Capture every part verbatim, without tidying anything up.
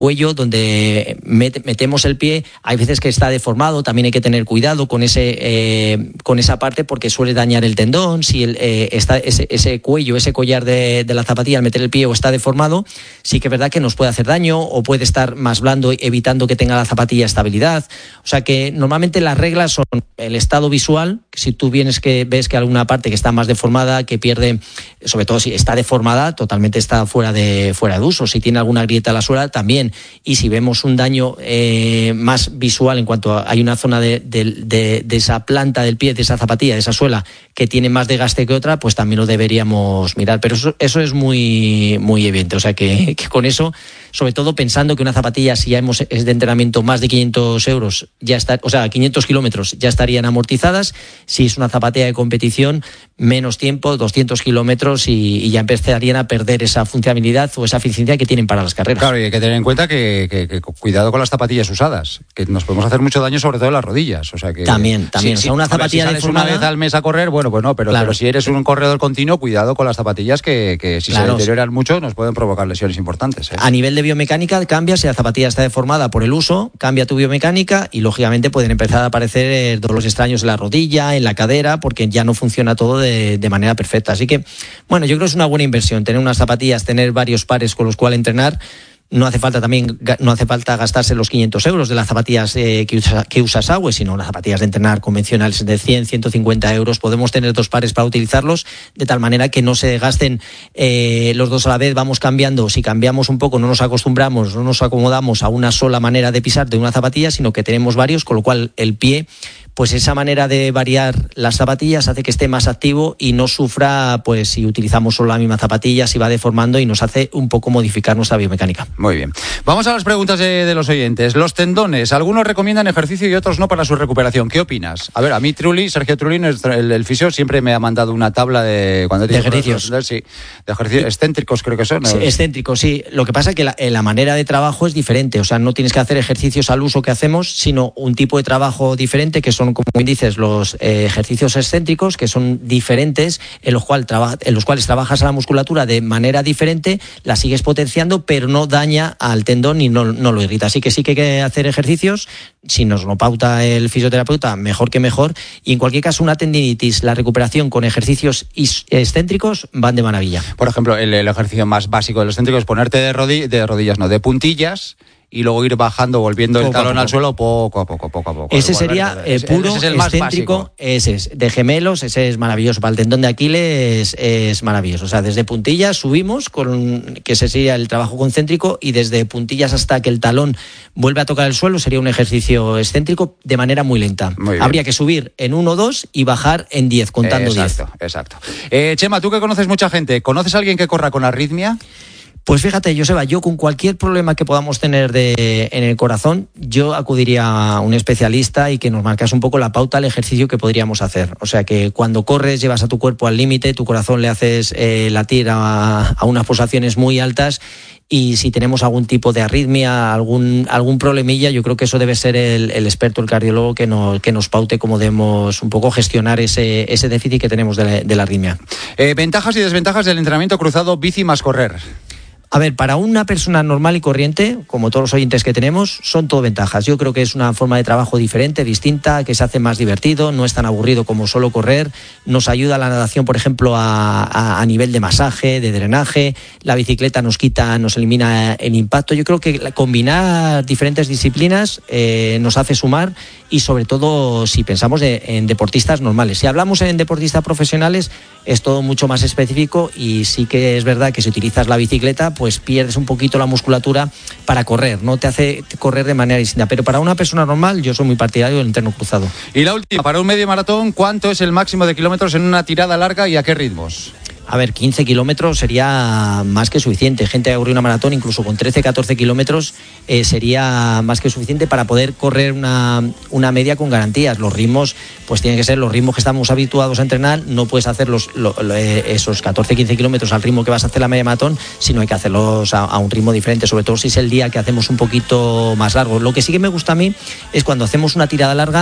cuello, donde met, metemos el pie, hay veces que está deformado, también hay que tener cuidado con ese eh, con esa parte porque suele dañar el tendón. Si el, eh, está ese, ese cuello, ese collar de, de la zapatilla al meter el pie o está deformado, sí que es verdad que nos puede hacer daño o puede estar más blando, evitando que tenga la zapatilla estabilidad. O sea que normalmente las reglas son el estado visual, si tú vienes que ves que alguna parte que está más deformada, que pierde, sobre todo si está deformada, totalmente está fuera de fuera de uso. Si tiene alguna grieta en la suela, también. Y si vemos un daño eh, más visual en cuanto a hay una zona de, de, de, de esa planta del pie, de esa zapatilla, de esa suela, que tiene más desgaste que otra, pues también lo deberíamos mirar. Pero eso, eso es muy, muy evidente. O sea que, que con eso, sobre todo pensando que una zapatilla, si ya hemos, es de entrenamiento más de quinientos euros, ya está, o sea, quinientos kilómetros ya estarían amortizadas. Si es una zapatilla de competición, menos tiempo, doscientos kilómetros y, y ya empezarían a perder esa funcionalidad o esa eficiencia que tienen para las carreras. Claro, y hay que tener en cuenta que, que, que cuidado con las zapatillas usadas, que nos podemos hacer mucho daño, sobre todo en las rodillas. O sea que también, también. Sí, o sea, una sí, zapatilla ver, si deformada, una vez al mes a correr, bueno, pues no, pero, claro. pero si eres un corredor continuo, cuidado con las zapatillas que, que si claro. se deterioran mucho nos pueden provocar lesiones importantes, ¿eh? A nivel de biomecánica cambia, si la zapatilla está deformada por el uso, cambia tu biomecánica y lógicamente pueden empezar a aparecer dolores extraños en la rodilla, en la cadera, porque ya no funciona todo de, de manera perfecta. Así que, bueno, yo creo que es una buena inversión tener unas zapatillas, tener varios pares con los cuales entrenar. No hace falta también no hace falta gastarse los quinientos euros de las zapatillas eh, que, usa, que usa Sawe, sino las zapatillas de entrenar convencionales de cien, ciento cincuenta euros. Podemos tener dos pares para utilizarlos de tal manera que no se gasten eh, los dos a la vez. Vamos cambiando, si cambiamos un poco no nos acostumbramos, no nos acomodamos a una sola manera de pisar de una zapatilla, sino que tenemos varios, con lo cual el pie, pues esa manera de variar las zapatillas hace que esté más activo y no sufra, pues si utilizamos solo la misma zapatilla, si va deformando y nos hace un poco modificar nuestra biomecánica. Muy bien. Vamos a las preguntas de, de los oyentes. Los tendones, algunos recomiendan ejercicio y otros no para su recuperación. ¿Qué opinas? A ver, a mí Trulli, Sergio Trulli, el, el fisio, siempre me ha mandado una tabla de... Cuando de ejercicios. Los, sí, de ejercicios excéntricos creo que son. ¿no? Sí, excéntricos, sí. Lo que pasa es que la, la manera de trabajo es diferente. O sea, no tienes que hacer ejercicios al uso que hacemos, sino un tipo de trabajo diferente, que son, como dices, los eh, ejercicios excéntricos, que son diferentes, en los, cual traba, en los cuales trabajas a la musculatura de manera diferente, la sigues potenciando, pero no daña al tendón y no, no lo irrita. Así que sí que hay que hacer ejercicios, si nos lo pauta el fisioterapeuta, mejor que mejor, y en cualquier caso una tendinitis, la recuperación con ejercicios excéntricos van de maravilla. Por ejemplo, el, el ejercicio más básico del excéntrico es ponerte de, rodillas, de rodillas, no, de puntillas, y luego ir bajando, volviendo poco el talón al suelo poco a poco, poco a poco. Ese sería eh, puro, ese es el excéntrico, ese es de gemelos, ese es maravilloso. Para el tendón de Aquiles es, es maravilloso. O sea, desde puntillas subimos, con que ese sería el trabajo concéntrico, y desde puntillas hasta que el talón vuelve a tocar el suelo sería un ejercicio excéntrico de manera muy lenta. Muy Habría que subir en uno, dos y bajar en diez, contando diez. Exacto, exacto. Eh, Chema, tú que conoces mucha gente, ¿conoces a alguien que corra con arritmia? Pues fíjate, Joseba, yo con cualquier problema que podamos tener de, en el corazón, yo acudiría a un especialista y que nos marcase un poco la pauta al ejercicio que podríamos hacer. O sea, que cuando corres llevas a tu cuerpo al límite, tu corazón le haces eh, latir a, a unas pulsaciones muy altas, y si tenemos algún tipo de arritmia, algún algún problemilla, yo creo que eso debe ser el, el experto, el cardiólogo, que nos, que nos paute cómo debemos un poco gestionar ese, ese déficit que tenemos de la, de la arritmia. Eh, ventajas y desventajas del entrenamiento cruzado bici más correr. A ver, para una persona normal y corriente, como todos los oyentes que tenemos, son todo ventajas. Yo creo que es una forma de trabajo diferente, distinta, que se hace más divertido, no es tan aburrido como solo correr. Nos ayuda la natación, por ejemplo, a, a, a nivel de masaje, de drenaje. La bicicleta nos quita, nos elimina el impacto. Yo creo que combinar diferentes disciplinas eh, nos hace sumar, y sobre todo si pensamos de, en deportistas normales. Si hablamos en deportistas profesionales, es todo mucho más específico, y sí que es verdad que si utilizas la bicicleta, pues pierdes un poquito la musculatura para correr, no te hace correr de manera distinta. Pero para una persona normal, yo soy muy partidario del entreno cruzado. Y la última, para un medio maratón, ¿cuánto es el máximo de kilómetros en una tirada larga y a qué ritmos? A ver, quince kilómetros sería más que suficiente. Gente que corre una maratón, incluso con trece, catorce kilómetros, eh, sería más que suficiente para poder correr una, una media con garantías. Los ritmos, pues tienen que ser los ritmos que estamos habituados a entrenar. No puedes hacer los, lo, lo, esos catorce, quince kilómetros al ritmo que vas a hacer la media maratón, sino hay que hacerlos a, a un ritmo diferente, sobre todo si es el día que hacemos un poquito más largo. Lo que sí que me gusta a mí es cuando hacemos una tirada larga,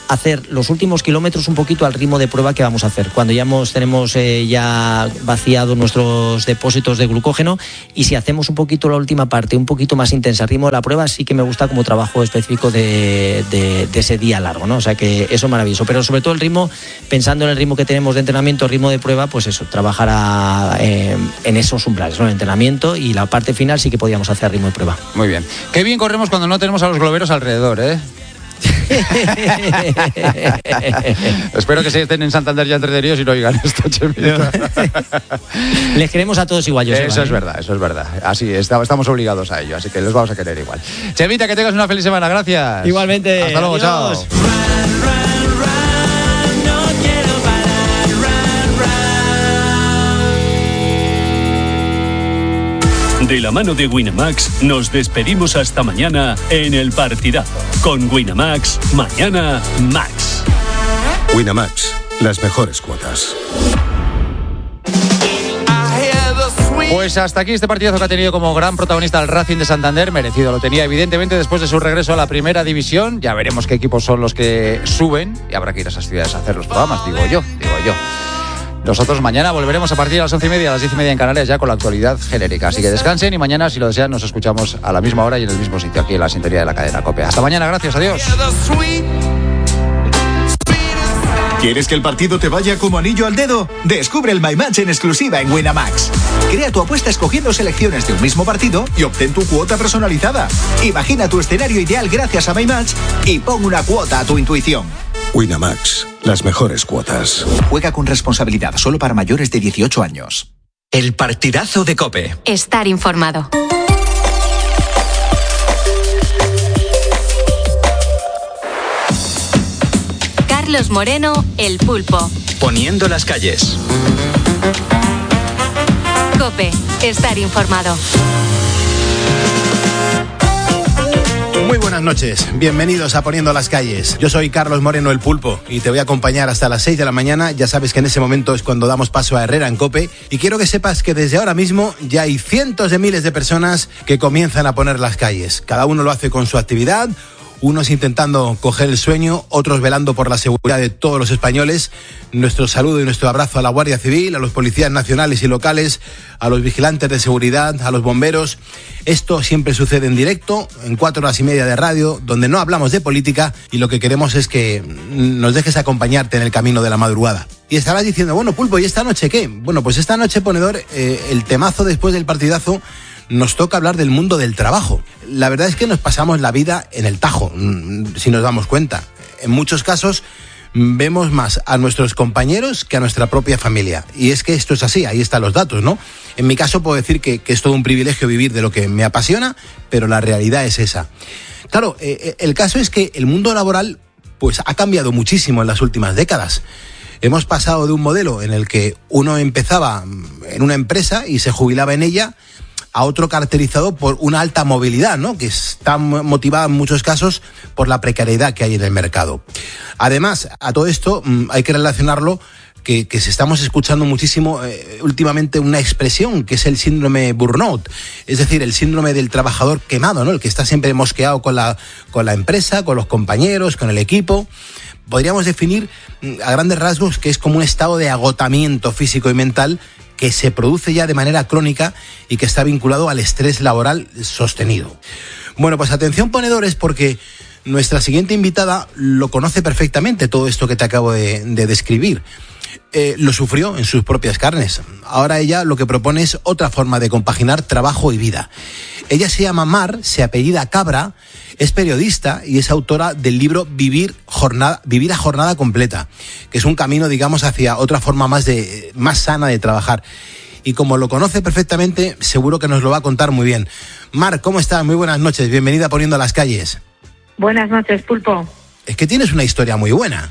hacer los últimos kilómetros un poquito al ritmo de prueba que vamos a hacer, cuando ya hemos, tenemos eh, ya vaciado nuestros depósitos de glucógeno, y si hacemos un poquito la última parte, un poquito más intensa al ritmo de la prueba, sí que me gusta como trabajo específico de, de, de ese día largo, ¿no? O sea que eso es maravilloso, pero sobre todo el ritmo, pensando en el ritmo que tenemos de entrenamiento, ritmo de prueba, pues eso, trabajar a, eh, en esos umbrales, ¿no? El entrenamiento, y la parte final sí que podíamos hacer a ritmo de prueba. Muy bien. Qué bien corremos cuando no tenemos a los globeros alrededor, ¿eh? Espero que se estén en Santander ya entretenidos y no oigan esto, Chemita. Les queremos a todos igual, yo Eso sé, es verdad, eso es verdad. Así estamos obligados a ello, así que les vamos a querer igual. Chemita, que tengas una feliz semana, gracias. Igualmente. Hasta luego, adiós. Chao. De la mano de Winamax nos despedimos hasta mañana en El Partidazo. Con Winamax, mañana Max. Winamax, las mejores cuotas. Pues hasta aquí este partidazo que ha tenido como gran protagonista el Racing de Santander. Merecido lo tenía, evidentemente, después de su regreso a la primera división. Ya veremos qué equipos son los que suben y habrá que ir a esas ciudades a hacer los programas, digo yo, digo yo. Nosotros mañana volveremos a partir de las once y media, a las diez y media en Canarias, ya con la actualidad genérica. Así que descansen y mañana, si lo desean, nos escuchamos a la misma hora y en el mismo sitio, aquí en la sintonía de la cadena COPE. Hasta mañana, gracias, adiós. ¿Quieres que el partido te vaya como anillo al dedo? Descubre el My Match en exclusiva en Winamax. Crea tu apuesta escogiendo selecciones de un mismo partido y obtén tu cuota personalizada. Imagina tu escenario ideal gracias a My Match y pon una cuota a tu intuición. Winamax, las mejores cuotas. Juega con responsabilidad, solo para mayores de dieciocho años. El partidazo de COPE. Estar informado. Carlos Moreno, El Pulpo. Poniendo las calles. COPE, estar informado. Muy buenas noches, bienvenidos a Poniendo las Calles. Yo soy Carlos Moreno, El Pulpo, y te voy a acompañar hasta las seis de la mañana. Ya sabes que en ese momento es cuando damos paso a Herrera en COPE, y quiero que sepas que desde ahora mismo ya hay cientos de miles de personas que comienzan a poner las calles. Cada uno lo hace con su actividad, unos intentando coger el sueño, otros velando por la seguridad de todos los españoles. Nuestro saludo y nuestro abrazo a la Guardia Civil, a los policías nacionales y locales, a los vigilantes de seguridad, a los bomberos. Esto siempre sucede en directo, en cuatro horas y media de radio, donde no hablamos de política y lo que queremos es que nos dejes acompañarte en el camino de la madrugada. Y estarás diciendo, bueno, Pulpo, ¿y esta noche qué? Bueno, pues esta noche, ponedor, eh, el temazo después del partidazo, nos toca hablar del mundo del trabajo. La verdad es que nos pasamos la vida en el tajo, si nos damos cuenta. En muchos casos vemos más a nuestros compañeros que a nuestra propia familia. Y es que esto es así, ahí están los datos, ¿no? En mi caso puedo decir que, que es todo un privilegio vivir de lo que me apasiona, pero la realidad es esa. Claro, eh, el caso es que el mundo laboral pues ha cambiado muchísimo en las últimas décadas. Hemos pasado de un modelo en el que uno empezaba en una empresa y se jubilaba en ella, a otro caracterizado por una alta movilidad, ¿no? Que está motivada en muchos casos por la precariedad que hay en el mercado. Además, a todo esto hay que relacionarlo que, que se estamos escuchando muchísimo eh, últimamente una expresión que es el síndrome burnout, es decir, el síndrome del trabajador quemado, ¿no? El que está siempre mosqueado con la, con la empresa, con los compañeros, con el equipo. Podríamos definir a grandes rasgos que es como un estado de agotamiento físico y mental que se produce ya de manera crónica y que está vinculado al estrés laboral sostenido. Bueno, pues atención, ponedores, porque nuestra siguiente invitada lo conoce perfectamente, todo esto que te acabo de, de describir. Eh, lo sufrió en sus propias carnes. Ahora ella lo que propone es otra forma de compaginar trabajo y vida. Ella se llama Mar, se apellida Cabra, es periodista y es autora del libro Vivir jornada, Vivir a jornada completa, que es un camino, digamos, hacia otra forma más de más sana de trabajar. Y como lo conoce perfectamente, seguro que nos lo va a contar muy bien. Mar, ¿cómo estás? Muy buenas noches, bienvenida a Poniendo las Calles. Buenas noches, Pulpo. Es que tienes una historia muy buena.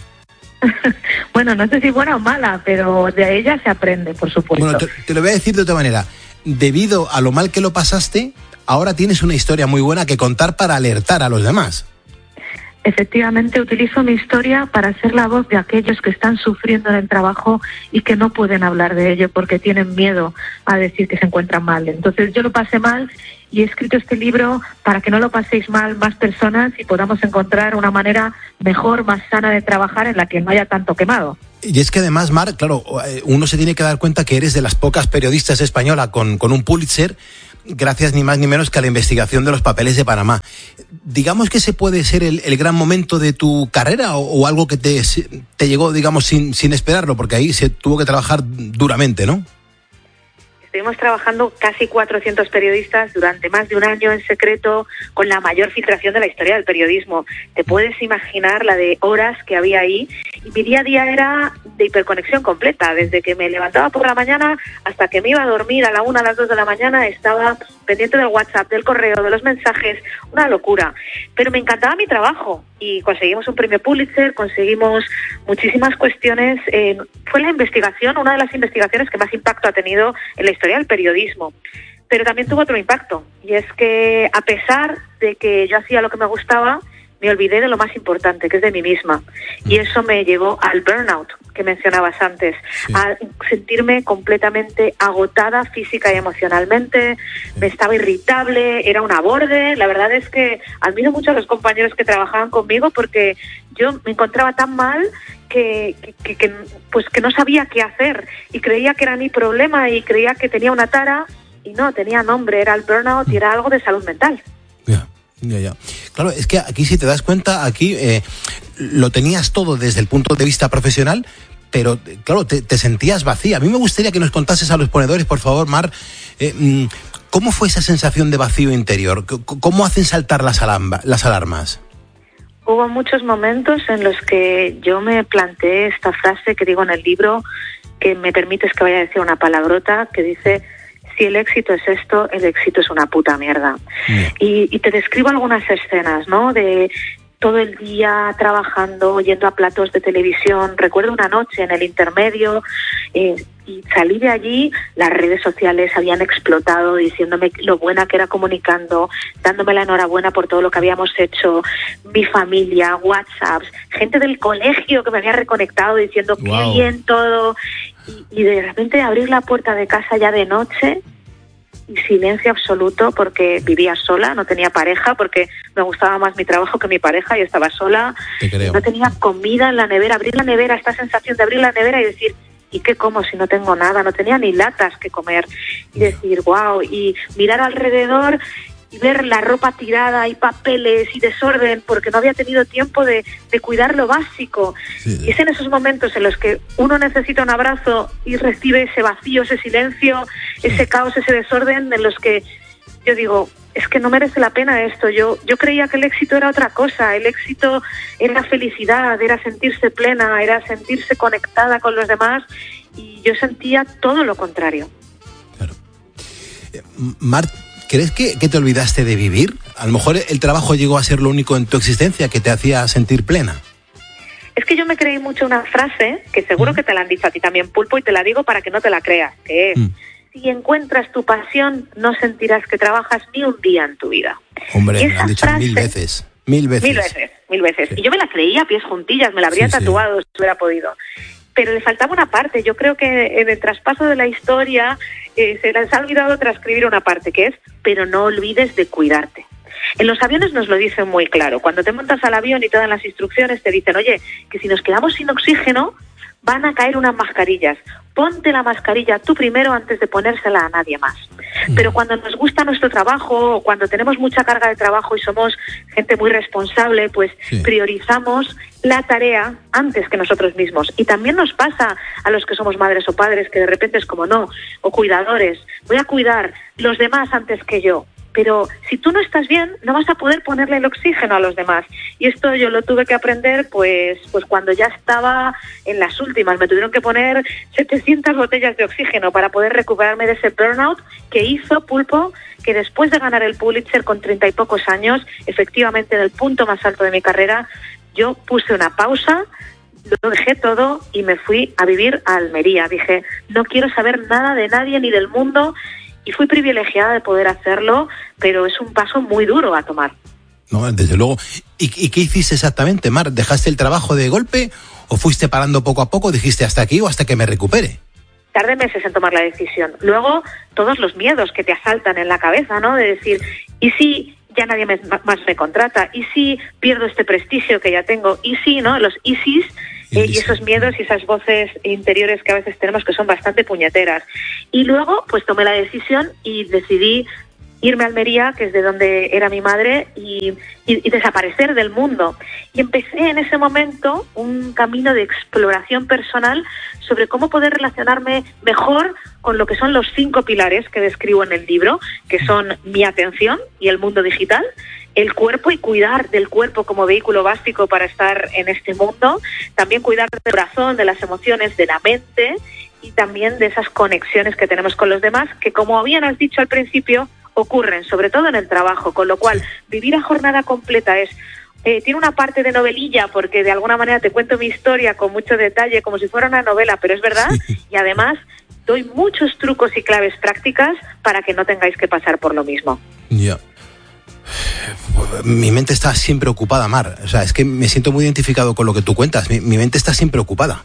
Bueno, no sé si buena o mala, pero de ella se aprende, por supuesto. Bueno, te, te lo voy a decir de otra manera. Debido a lo mal que lo pasaste, ahora tienes una historia muy buena que contar para alertar a los demás. Efectivamente, utilizo mi historia para ser la voz de aquellos que están sufriendo en el trabajo y que no pueden hablar de ello porque tienen miedo a decir que se encuentran mal. Entonces yo lo pasé mal y he escrito este libro para que no lo paséis mal más personas y podamos encontrar una manera mejor, más sana de trabajar, en la que no haya tanto quemado. Y es que además, Mar, claro, uno se tiene que dar cuenta que eres de las pocas periodistas españolas con, con un Pulitzer, gracias ni más ni menos que a la investigación de los papeles de Panamá. Digamos que ese puede ser el, el gran momento de tu carrera o, o algo que te, te llegó, digamos, sin, sin esperarlo, porque ahí se tuvo que trabajar duramente, ¿no? Estuvimos trabajando casi cuatrocientos periodistas durante más de un año en secreto, con la mayor filtración de la historia del periodismo. Te puedes imaginar la de horas que había ahí. Y mi día a día era de hiperconexión completa. Desde que me levantaba por la mañana hasta que me iba a dormir a la una, a las dos de la mañana, estaba pendiente del WhatsApp, del correo, de los mensajes. Una locura. Pero me encantaba mi trabajo. Y conseguimos un premio Pulitzer, conseguimos muchísimas cuestiones. Eh, fue la investigación, una de las investigaciones que más impacto ha tenido en la historia del periodismo. Pero también tuvo otro impacto, y es que a pesar de que yo hacía lo que me gustaba, me olvidé de lo más importante, que es de mí misma. Y eso me llevó al burnout, que mencionabas antes, sí. A sentirme completamente agotada física y emocionalmente, sí. Me estaba irritable, era una borde. La verdad es que admiro mucho a los compañeros que trabajaban conmigo, porque yo me encontraba tan mal que, que, que, pues que no sabía qué hacer, y creía que era mi problema y creía que tenía una tara, y no, tenía nombre, era el burnout y era algo de salud mental. Yeah. Ya, ya. Claro, es que aquí, si te das cuenta, aquí eh, lo tenías todo desde el punto de vista profesional, pero claro, te, te sentías vacía. A mí me gustaría que nos contases a los ponedores, por favor, Mar, eh, ¿cómo fue esa sensación de vacío interior? ¿Cómo hacen saltar las, alamba, las alarmas? Hubo muchos momentos en los que yo me planteé esta frase que digo en el libro, que me permites que vaya a decir una palabrota, que dice: si el éxito es esto, el éxito es una puta mierda. Yeah. Y, y te describo algunas escenas, ¿no? De todo el día trabajando, yendo a platos de televisión. Recuerdo una noche en el intermedio, eh, y salí de allí, las redes sociales habían explotado diciéndome lo buena que era comunicando, dándome la enhorabuena por todo lo que habíamos hecho, mi familia, WhatsApps, gente del colegio que me había reconectado diciendo wow, qué bien todo. Y, y de repente abrir la puerta de casa ya de noche y silencio absoluto, porque vivía sola, no tenía pareja, porque me gustaba más mi trabajo que mi pareja y estaba sola. No tenía comida en la nevera. Abrir la nevera, esta sensación de abrir la nevera y decir: ¿y qué como si no tengo nada? No tenía ni latas que comer. Y decir, wow, y mirar alrededor y ver la ropa tirada y papeles y desorden, porque no había tenido tiempo de, de cuidar lo básico. Sí. Y es en esos momentos en los que uno necesita un abrazo y recibe ese vacío, ese silencio, ese caos, ese desorden, en los que yo digo, es que no merece la pena esto. Yo, yo creía que el éxito era otra cosa. El éxito era felicidad, era sentirse plena, era sentirse conectada con los demás, y yo sentía todo lo contrario. Claro. Eh, Mar, ¿crees que, que te olvidaste de vivir? A lo mejor el trabajo llegó a ser lo único en tu existencia que te hacía sentir plena. Es que yo me creí mucho una frase, que seguro mm. que te la han dicho a ti también, Pulpo, y te la digo para que no te la creas, que es: mm. si encuentras tu pasión, no sentirás que trabajas ni un día en tu vida. Hombre, me lo han dicho frase, mil veces, mil veces. Mil veces, mil veces. Sí. Y yo me la creía a pies juntillas, me la habría sí, tatuado sí. si hubiera podido. Pero le faltaba una parte. Yo creo que en el traspaso de la historia eh, se les ha olvidado transcribir una parte, que es: pero no olvides de cuidarte. En los aviones nos lo dicen muy claro. Cuando te montas al avión y te dan las instrucciones, te dicen: oye, que si nos quedamos sin oxígeno, van a caer unas mascarillas. Ponte la mascarilla tú primero antes de ponérsela a nadie más. Pero cuando nos gusta nuestro trabajo, o cuando tenemos mucha carga de trabajo y somos gente muy responsable, pues sí. priorizamos la tarea antes que nosotros mismos. Y también nos pasa a los que somos madres o padres, que de repente es como no, o cuidadores, voy a cuidar los demás antes que yo. Pero si tú no estás bien, no vas a poder ponerle el oxígeno a los demás. Y esto yo lo tuve que aprender pues, pues cuando ya estaba en las últimas. Me tuvieron que poner setecientas botellas de oxígeno para poder recuperarme de ese burnout que hizo, Pulpo, que después de ganar el Pulitzer con treinta y pocos años, efectivamente en el punto más alto de mi carrera, yo puse una pausa, lo dejé todo y me fui a vivir a Almería. Dije, no quiero saber nada de nadie ni del mundo. Y fui privilegiada de poder hacerlo, pero es un paso muy duro a tomar. No, desde luego. ¿Y, y qué hiciste exactamente, Mar? ¿Dejaste el trabajo de golpe o fuiste parando poco a poco? ¿Dijiste hasta aquí o hasta que me recupere? Tardé meses en tomar la decisión. Luego, todos los miedos que te asaltan en la cabeza, ¿no? De decir, ¿y si, ya nadie me, más me contrata, y si pierdo este prestigio que ya tengo, y si, ¿no? Los ISIS, eh, y esos miedos y esas voces interiores que a veces tenemos que son bastante puñeteras. Y luego, pues tomé la decisión y decidí irme a Almería, que es de donde era mi madre, y, y, y desaparecer del mundo. Y empecé en ese momento un camino de exploración personal sobre cómo poder relacionarme mejor con lo que son los cinco pilares que describo en el libro, que son mi atención y el mundo digital, el cuerpo y cuidar del cuerpo como vehículo básico para estar en este mundo, también cuidar del corazón, de las emociones, de la mente y también de esas conexiones que tenemos con los demás, que como bien has dicho al principio, ocurren, sobre todo en el trabajo, con lo cual vivir a jornada completa es eh, tiene una parte de novelilla porque de alguna manera te cuento mi historia con mucho detalle, como si fuera una novela, pero es verdad, y además doy muchos trucos y claves prácticas para que no tengáis que pasar por lo mismo. Ya. Mi mente está siempre ocupada, Mar. O sea, es que me siento muy identificado con lo que tú cuentas. Mi, mi mente está siempre ocupada.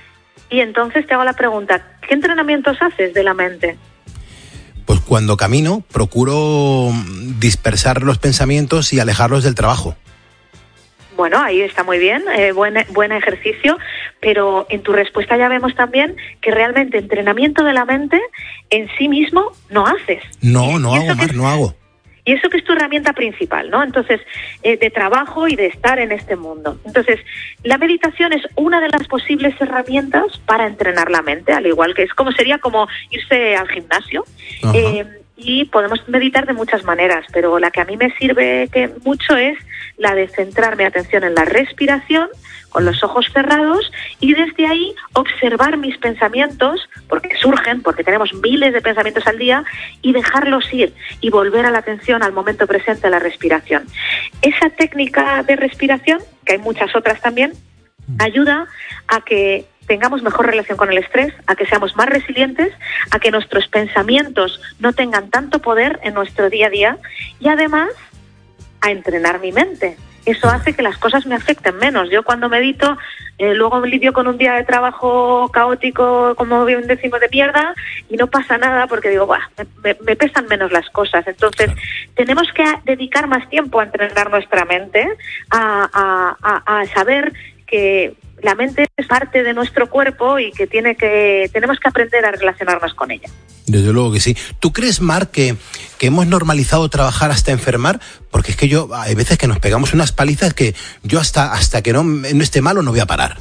Y entonces te hago la pregunta, ¿qué entrenamientos haces de la mente? Pues cuando camino, procuro dispersar los pensamientos y alejarlos del trabajo. Bueno, ahí está muy bien, eh, buen, buen ejercicio, pero en tu respuesta ya vemos también que realmente entrenamiento de la mente en sí mismo no haces. No, no hago, Mar, no hago. Y eso que es tu herramienta principal, ¿no? Entonces, eh, de trabajo y de estar en este mundo. Entonces, la meditación es una de las posibles herramientas para entrenar la mente, al igual que es como sería como irse al gimnasio. Eh, y podemos meditar de muchas maneras, pero la que a mí me sirve que mucho es la de centrar mi atención en la respiración, con los ojos cerrados, y desde ahí observar mis pensamientos, porque surgen, porque tenemos miles de pensamientos al día, y dejarlos ir, y volver a la atención al momento presente, a la respiración. Esa técnica de respiración, que hay muchas otras también, ayuda a que tengamos mejor relación con el estrés, a que seamos más resilientes, a que nuestros pensamientos no tengan tanto poder en nuestro día a día, y además a entrenar mi mente. Eso hace que las cosas me afecten menos. Yo cuando medito, eh, luego lidio con un día de trabajo caótico, como bien decimos, de mierda, y no pasa nada porque digo, Buah, me, me pesan menos las cosas. Entonces, tenemos que dedicar más tiempo a entrenar nuestra mente, a, a, a, a saber que la mente es parte de nuestro cuerpo y que tiene que tenemos que aprender a relacionarnos con ella. Desde luego que sí. ¿Tú crees, Mar, que, que hemos normalizado trabajar hasta enfermar? Porque es que yo, hay veces que nos pegamos unas palizas que yo hasta, hasta que no, no esté malo no voy a parar.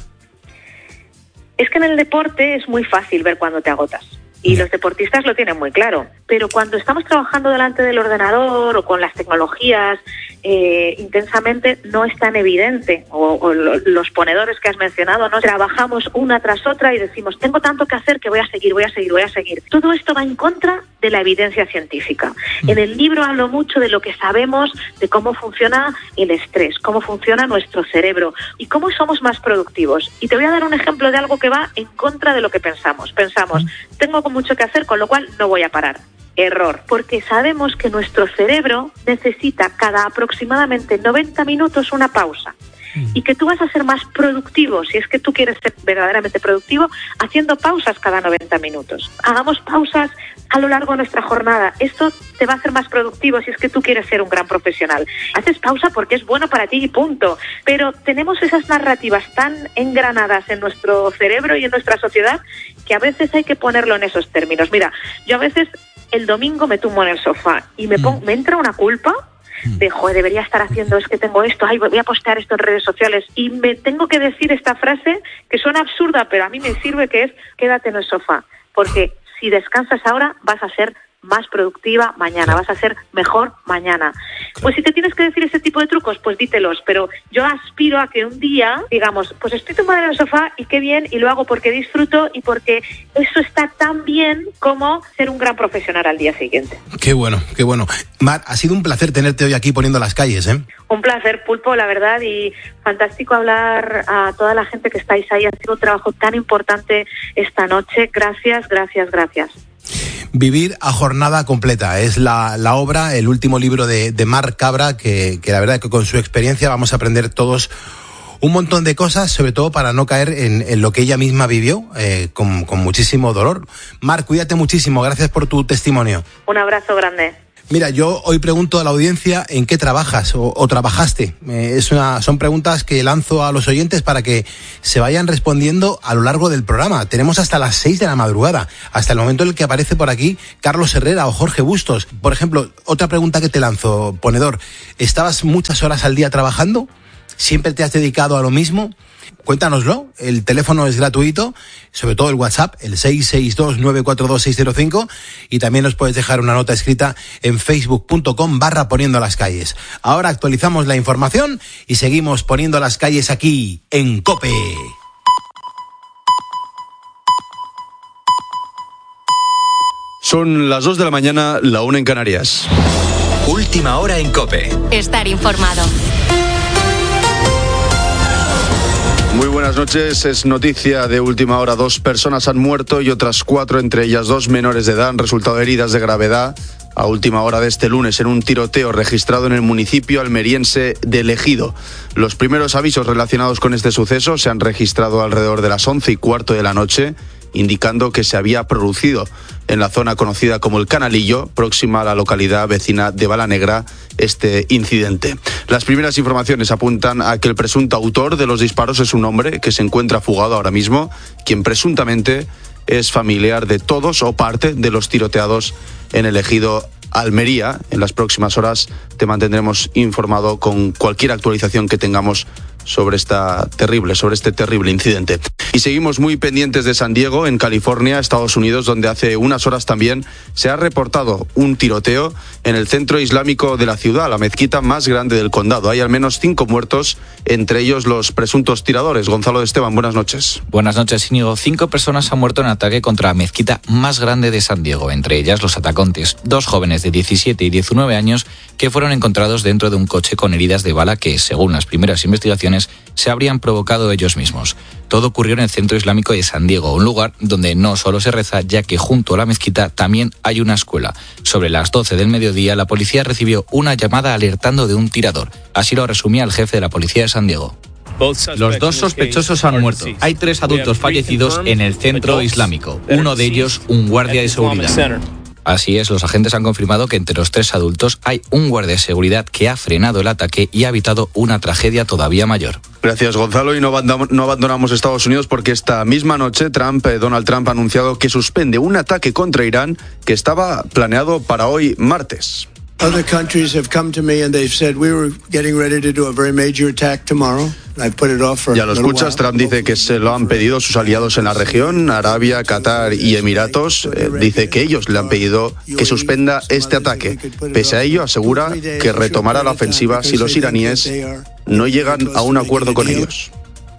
Es que en el deporte es muy fácil ver cuando te agotas. Y los deportistas lo tienen muy claro. Pero cuando estamos trabajando delante del ordenador o con las tecnologías eh, intensamente, no es tan evidente. O, o los ponedores que has mencionado, ¿no? Trabajamos una tras otra y decimos, tengo tanto que hacer que voy a seguir, voy a seguir, voy a seguir. Todo esto va en contra de la evidencia científica. En el libro hablo mucho de lo que sabemos de cómo funciona el estrés, cómo funciona nuestro cerebro y cómo somos más productivos. Y te voy a dar un ejemplo de algo que va en contra de lo que pensamos. Pensamos, tengo mucho que hacer, con lo cual no voy a parar. Error, porque sabemos que nuestro cerebro necesita cada aproximadamente noventa minutos una pausa. Y que tú vas a ser más productivo, si es que tú quieres ser verdaderamente productivo, haciendo pausas cada noventa minutos. Hagamos pausas a lo largo de nuestra jornada. Esto te va a hacer más productivo si es que tú quieres ser un gran profesional. Haces pausa porque es bueno para ti y punto. Pero tenemos esas narrativas tan engranadas en nuestro cerebro y en nuestra sociedad que a veces hay que ponerlo en esos términos. Mira, yo a veces el domingo me tumbo en el sofá y me, pongo, me entra una culpa de, joder, debería estar haciendo, es que tengo esto, ay, voy a postear esto en redes sociales, y me tengo que decir esta frase que suena absurda, pero a mí me sirve, que es, quédate en el sofá, porque si descansas ahora vas a ser más productiva mañana, vas a ser mejor mañana. Pues si te tienes que decir ese tipo de trucos, pues dítelos, pero yo aspiro a que un día digamos, pues estoy tumbada en el sofá y qué bien, y lo hago porque disfruto y porque eso está tan bien como ser un gran profesional al día siguiente. Qué bueno, qué bueno. Mar, ha sido un placer tenerte hoy aquí poniendo las calles, ¿eh? Un placer, Pulpo, la verdad, y fantástico hablar a toda la gente que estáis ahí. Ha sido un trabajo tan importante esta noche. Gracias, gracias, gracias. Vivir a jornada completa es la, la obra, el último libro de, de Mar Cabra, que, que la verdad es que con su experiencia vamos a aprender todos un montón de cosas, sobre todo para no caer en, en lo que ella misma vivió, eh, con, con muchísimo dolor. Mar, cuídate muchísimo, gracias por tu testimonio. Un abrazo grande. Mira, yo hoy pregunto a la audiencia en qué trabajas o, o trabajaste. Eh, es una, son preguntas que lanzo a los oyentes para que se vayan respondiendo a lo largo del programa. Tenemos hasta las seis de la madrugada, hasta el momento en el que aparece por aquí Carlos Herrera o Jorge Bustos. Por ejemplo, otra pregunta que te lanzo, ponedor. ¿Estabas muchas horas al día trabajando? ¿Siempre te has dedicado a lo mismo? Cuéntanoslo, el teléfono es gratuito, sobre todo el WhatsApp, el seis seis dos nueve cuatro dos seis cero cinco, y también nos puedes dejar una nota escrita en facebook.com barra poniendo las calles. Ahora actualizamos la información y seguimos poniendo las calles aquí en COPE. Son las dos de la mañana, la una en Canarias. Última hora en COPE. Estar informado. Muy buenas noches, es noticia de última hora. Dos personas han muerto y otras cuatro, entre ellas dos menores de edad, han resultado heridas de gravedad a última hora de este lunes en un tiroteo registrado en el municipio almeriense de El Ejido. Los primeros avisos relacionados con este suceso se han registrado alrededor de las once y cuarto de la noche, indicando que se había producido en la zona conocida como el Canalillo, próxima a la localidad vecina de Balanegra, este incidente. Las primeras informaciones apuntan a que el presunto autor de los disparos es un hombre que se encuentra fugado ahora mismo, quien presuntamente es familiar de todos o parte de los tiroteados en El Ejido, Almería. En las próximas horas te mantendremos informado con cualquier actualización que tengamos sobre esta terrible, sobre este terrible incidente. Y seguimos muy pendientes de San Diego, en California, Estados Unidos, donde hace unas horas también se ha reportado un tiroteo en el centro islámico de la ciudad, la mezquita más grande del condado. Hay al menos cinco muertos, entre ellos los presuntos tiradores. Gonzalo de Esteban, buenas noches. Buenas noches, Íñigo. Cinco personas han muerto en ataque contra la mezquita más grande de San Diego, entre ellas los atacantes, dos jóvenes de diecisiete y diecinueve años que fueron encontrados dentro de un coche con heridas de bala que, según las primeras investigaciones, se habrían provocado ellos mismos. Todo ocurrió en el centro islámico de San Diego, un lugar donde no solo se reza, ya que junto a la mezquita también hay una escuela. Sobre las doce del mediodía, la policía recibió una llamada alertando de un tirador. Así lo resumía el jefe de la policía de San Diego. Los dos sospechosos han muerto. Hay tres adultos fallecidos en el centro islámico. Uno de ellos, un guardia de seguridad. Así es, los agentes han confirmado que entre los tres adultos hay un guardia de seguridad que ha frenado el ataque y ha evitado una tragedia todavía mayor. Gracias, Gonzalo. Y no abandonamos Estados Unidos porque esta misma noche Trump, eh, Donald Trump ha anunciado que suspende un ataque contra Irán que estaba planeado para hoy martes. Other countries have come to me and they've said we were getting ready to do a very major attack tomorrow. I've put it off for Ya lo escuchas, Trump dice que se lo han pedido sus aliados en la región, Arabia, Qatar y Emiratos. Eh, dice que ellos le han pedido que suspenda este ataque. Pese a ello, asegura que retomará la ofensiva si los iraníes no llegan a un acuerdo con ellos.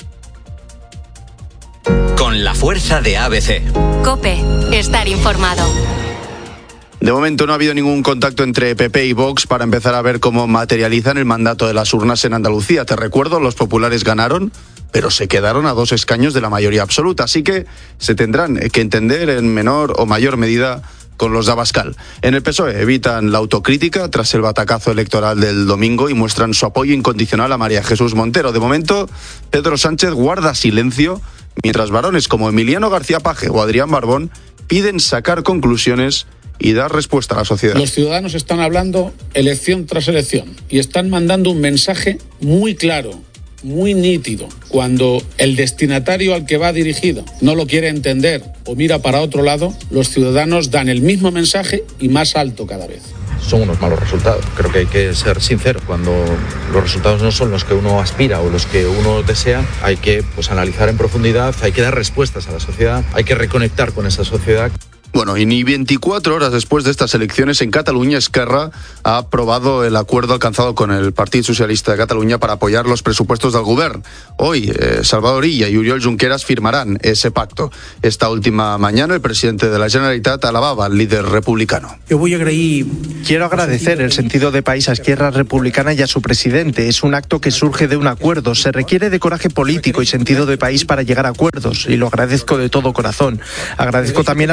Con la fuerza de A B C. COPE. Estar informado. De momento no ha habido ningún contacto entre P P y Vox para empezar a ver cómo materializan el mandato de las urnas en Andalucía. Te recuerdo, los populares ganaron, pero se quedaron a dos escaños de la mayoría absoluta. Así que se tendrán que entender en menor o mayor medida con los de Abascal. En el P S O E evitan la autocrítica tras el batacazo electoral del domingo y muestran su apoyo incondicional a María Jesús Montero. De momento, Pedro Sánchez guarda silencio, mientras varones como Emiliano García Paje o Adrián Barbón piden sacar conclusiones y dar respuesta a la sociedad. Los ciudadanos están hablando elección tras elección y están mandando un mensaje muy claro, muy nítido. Cuando el destinatario al que va dirigido no lo quiere entender o mira para otro lado, los ciudadanos dan el mismo mensaje y más alto cada vez. Son unos malos resultados. Creo que hay que ser sincero. Cuando los resultados no son los que uno aspira o los que uno desea, hay que pues, analizar en profundidad, hay que dar respuestas a la sociedad, hay que reconectar con esa sociedad. Bueno, y ni veinticuatro horas después de estas elecciones, en Cataluña, Esquerra ha aprobado el acuerdo alcanzado con el Partido Socialista de Cataluña para apoyar los presupuestos del Govern. Hoy, eh, Salvador Illa y Oriol Junqueras firmarán ese pacto. Esta última mañana, el presidente de la Generalitat alababa al líder republicano. Yo voy a agradecer. Quiero agradecer el sentido de país a Esquerra Republicana y a su presidente. Es un acto que surge de un acuerdo. Se requiere de coraje político y sentido de país para llegar a acuerdos, y lo agradezco de todo corazón. Agradezco también a los alcaldes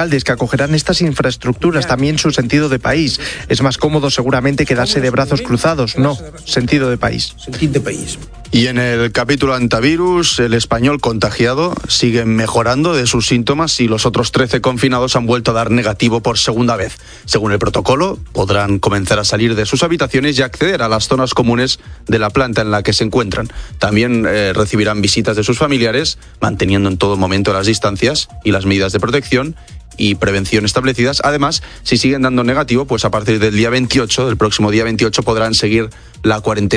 alcaldes que acogerán estas infraestructuras, también su sentido de país. Es más cómodo seguramente quedarse de brazos cruzados, no, sentido de país. Sentit de país. Y en el capítulo antivirus, el español contagiado sigue mejorando de sus síntomas y los otros trece confinados han vuelto a dar negativo por segunda vez. Según el protocolo, podrán comenzar a salir de sus habitaciones y acceder a las zonas comunes de la planta en la que se encuentran. También eh, recibirán visitas de sus familiares, manteniendo en todo momento las distancias y las medidas de protección y prevención establecidas. Además, si siguen dando negativo, pues a partir del día veintiocho, del próximo día veintiocho, podrán seguir la cuarentena